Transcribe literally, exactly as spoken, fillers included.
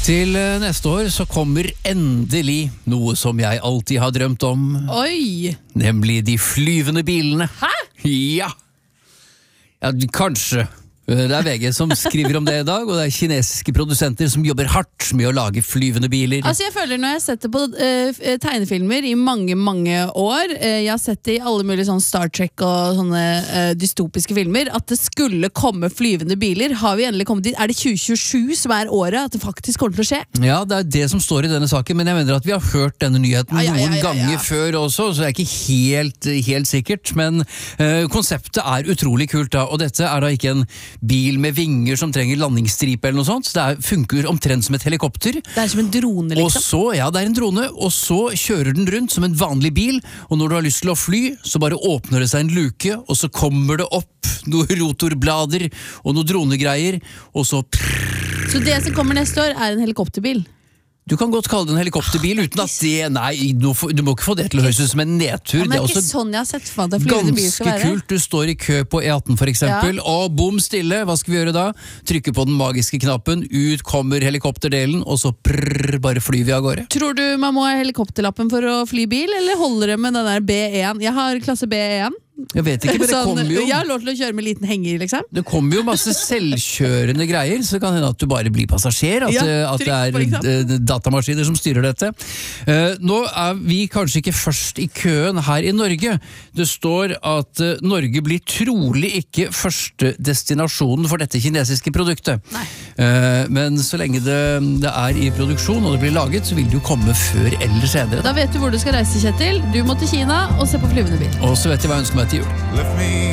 Til neste år så kommer endelig noe som jeg alltid har drømt om. Oi! Nemlig de flyvende bilene. Hæ? Ja. Ja, kanskje. Det er V G som skriver om det i dag, og det er kinesiske produsenter som jobber hardt med å lage flyvende biler. Altså jeg føler Når jeg har sett det på uh, tegnefilmer i mange, mange år, uh, jeg har sett det i alle mulige sånn Star Trek og sånne uh, dystopiske filmer, at det skulle komme flyvende biler. Har vi endelig kommet dit? Er det tjue tjuesju som er året at det faktisk kommer til å skje? Ja, det er det som står i denne saken, men jeg mener at vi har hørt denne nyheten ja, ja, ja, noen ja, ja. ganger før også, så det er ikke helt, helt sikkert, men uh, konseptet er utrolig kult da, og dette er da ikke en bil med vinger som trenger landingsstripe eller noe sånt. Det er, funker omtrent som et helikopter. Det er som en drone, liksom. Og så, ja, det er en drone, og så kjører den rundt som en vanlig bil, og når du har lyst til å fly, så bare åpner det seg en luke, og så kommer det opp noen rotorblader og noen dronegreier, og så prrr. Så det som kommer neste år er en helikopterbil? Du kan godt kalle det en helikopterbil uten at det, nei, du må ikke få det til å høres ut som en nedtur. Ja, men det er også ikke sånn jeg har sett for meg at flyvende bil skal være. Ganske kult, du står i kø på E atten for eksempel, ja. Og bom stille, hva skal vi gjøre da? Trykke på den magiske knappen, ut kommer helikopterdelen, og så prrr, bare flyr vi av gårde. Tror du man må ha helikopterlappen for å fly bil, eller holder det med den der B én? Jeg har klasse B én. Jeg vet ikke, men det sånn, kommer jo jeg har lov til å kjøre med liten henger, liksom. Det kommer jo masse selvkjørende greier, så det kan hende at du bare blir passasjer, at, ja, at det er datamaskiner som styrer dette. Uh, nå er vi kanskje ikke først i køen her i Norge. Det står at uh, Norge blir trolig ikke første destinasjonen for dette kinesiske produktet. Uh, men så lenge det, det er i produksjon og det blir laget, så vil det jo komme før eller senere. Da vet du hvor du skal reise, Kjetil. Du må til Kina og se på flyvende bil. Og så vet jeg hva jeg ønsker meg til jul.